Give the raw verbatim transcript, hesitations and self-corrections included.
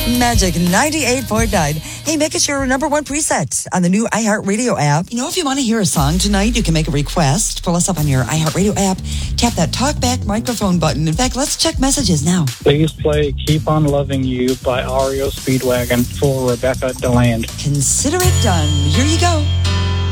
Magic ninety-eight point nine. Hey, make it your number one preset on the new iHeartRadio app. You know, if you want to hear a song tonight, you can make a request. Pull us up on your iHeartRadio app. Tap that talkback microphone button. In fact, let's check messages now. Please play Keep On Loving You by R E O Speedwagon for Rebecca DeLand. Consider it done. Here you go.